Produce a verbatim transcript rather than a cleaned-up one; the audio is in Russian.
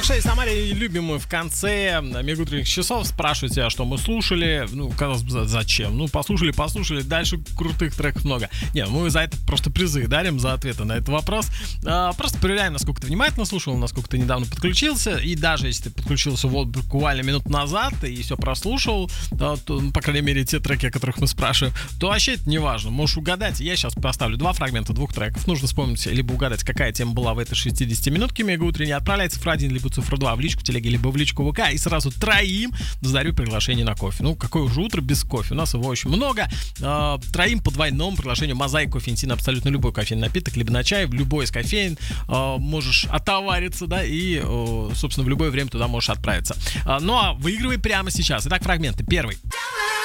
шесть Амалия, любим мы в конце межутренних часов спрашивать тебя, что мы слушали. Ну, казалось бы, зачем? Ну, послушали, послушали, дальше крутых треков много. Не, мы за это просто призы дарим, за ответы на этот вопрос. А, просто проверяем, насколько ты внимательно слушал, насколько ты недавно подключился. И даже если ты подключился вот буквально минут назад и все прослушал, то, то, ну, по крайней мере, те треки, о которых мы спрашиваем, то вообще это не важно. Можешь угадать. Я сейчас поставлю два фрагмента двух треков. Нужно вспомнить, либо угадать, какая тема была в этой шестидесятиминутке мега-утренней. Отправляй цифру один, либо цифру два в личку телеги, либо в личку ВК. И сразу троим дарю приглашение на кофе. Ну, какое уже утро без кофе? У нас его очень много. Э, троим по двойному приглашению Мозаик кофеинти на абсолютно любой кофейный напиток, либо на чай, в любой из кофеин. Э, можешь отовариться, да, и, э, собственно, в любое время туда можешь отправиться. Э, ну, а выигрывай прямо сейчас. Итак, фрагменты. Первый.